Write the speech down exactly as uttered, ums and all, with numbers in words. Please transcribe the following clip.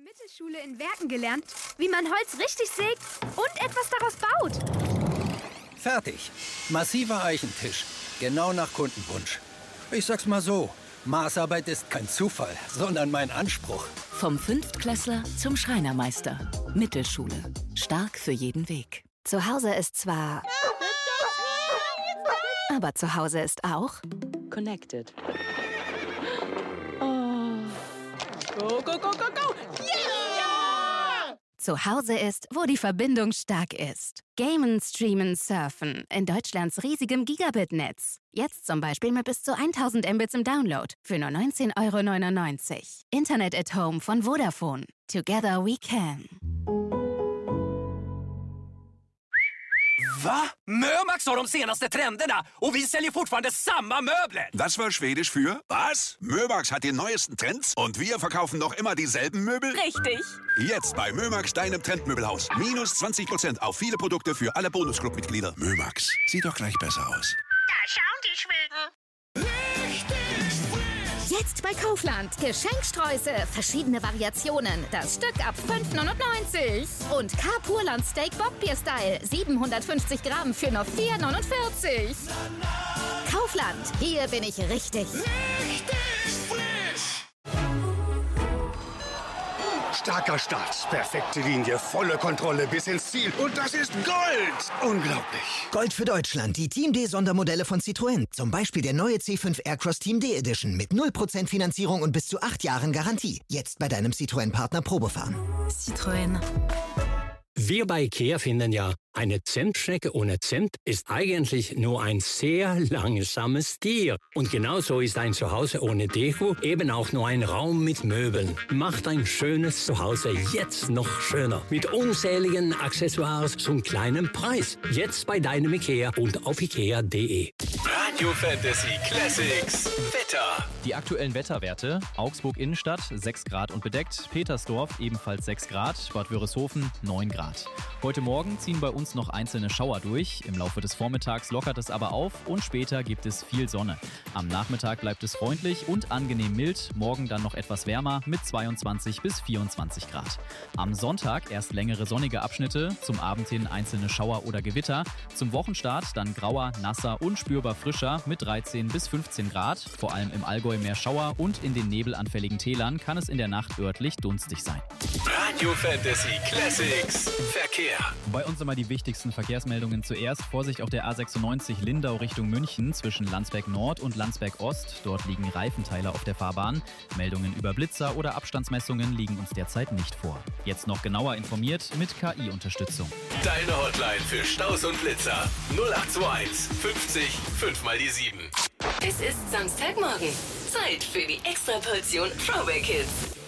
Mittelschule in Werken gelernt, wie man Holz richtig sägt und etwas daraus baut. Fertig. Massiver Eichentisch. Genau nach Kundenwunsch. Ich sag's mal so, Maßarbeit ist kein Zufall, sondern mein Anspruch. Vom Fünftklässler zum Schreinermeister. Mittelschule. Stark für jeden Weg. Zu Hause ist zwar... aber zu Hause ist auch... Connected. Go, go, go, go, go! Yeah! Zu Hause ist, wo die Verbindung stark ist. Gamen, streamen, surfen. In Deutschlands riesigem Gigabit-Netz. Jetzt zum Beispiel mit bis zu tausend Mbits im Download. Für nur neunzehn Euro neunundneunzig. Internet at Home von Vodafone. Together we can. Va? Mömax har de senaste trenderna och vi säljer fortfarande samma möbler. Das war Schwedisch für was? Mömax hat die neuesten Trends und wir verkaufen noch immer dieselben Möbel? Richtig. Jetzt bei Mömax, deinem Trendmöbelhaus. Minus zwanzig Prozent auf viele Produkte für alle Bonusclub-Mitglieder. Mömax, sieht doch gleich besser aus. Da schauen die Schweden. Richtig frisch. Jetzt bei Kaufland. Geschenksträuße, verschiedene Variationen. Das Stück ab fünf neunundneunzig. Und K-Purland Steak Bockbier-Style. siebenhundertfünfzig Gramm für nur vier neunundvierzig. Kaufland, hier bin ich richtig. Richtig frisch. Starker Start, perfekte Linie, volle Kontrolle bis ins Ziel. Und das ist Gold! Unglaublich. Gold für Deutschland, die Team D-Sondermodelle von Citroën. Zum Beispiel der neue C fünf Aircross Team D Edition mit null Prozent Finanzierung und bis zu acht Jahren Garantie. Jetzt bei deinem Citroën-Partner Probefahren. Citroën. Wir bei IKEA finden ja, eine Zentstrecke ohne Zent ist eigentlich nur ein sehr langsames Tier. Und genauso ist ein Zuhause ohne Deko eben auch nur ein Raum mit Möbeln. Macht ein schönes Zuhause jetzt noch schöner. Mit unzähligen Accessoires zum kleinen Preis. Jetzt bei deinem IKEA und auf ikea punkt de. Radio Fantasy Classics. Wetter. Die aktuellen Wetterwerte. Augsburg Innenstadt sechs Grad und bedeckt. Petersdorf ebenfalls sechs Grad. Bad Wörishofen neun Grad. Heute Morgen ziehen bei uns noch einzelne Schauer durch. Im Laufe des Vormittags lockert es aber auf und später gibt es viel Sonne. Am Nachmittag bleibt es freundlich und angenehm mild. Morgen dann noch etwas wärmer mit zweiundzwanzig bis vierundzwanzig Grad. Am Sonntag erst längere sonnige Abschnitte. Zum Abend hin einzelne Schauer oder Gewitter. Zum Wochenstart dann grauer, nasser und spürbar frischer mit dreizehn bis fünfzehn Grad. Vor allem im Allgäu mehr Schauer und in den nebelanfälligen Tälern kann es in der Nacht örtlich dunstig sein. Radio Fantasy Classics. Verkehr. Bei uns immer die wichtigsten Verkehrsmeldungen zuerst. Vorsicht auf der A sechsundneunzig Lindau Richtung München zwischen Landsberg Nord und Landsberg Ost. Dort liegen Reifenteile auf der Fahrbahn. Meldungen über Blitzer oder Abstandsmessungen liegen uns derzeit nicht vor. Jetzt noch genauer informiert mit K I-Unterstützung. Deine Hotline für Staus und Blitzer. null acht zwei eins fünfzig fünf mal die sieben. Es ist Samstagmorgen. Zeit für die Extraportion Throwback Hits.